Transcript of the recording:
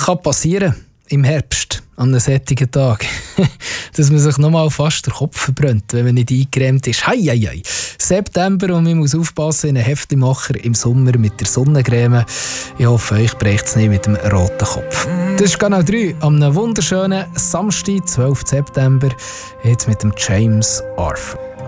kann passieren im Herbst, an einem solchen Tag, dass man sich nochmal fast den Kopf verbrennt, wenn man nicht eingeräumt ist. Hei, hei, hei. September und man muss aufpassen, in einen Heftemacher im Sommer mit der Sonnencreme. Ich hoffe, euch bricht es nicht mit dem roten Kopf. Das ist Kanal 3 am wunderschönen Samstag, 12. September, jetzt mit dem James Arthur.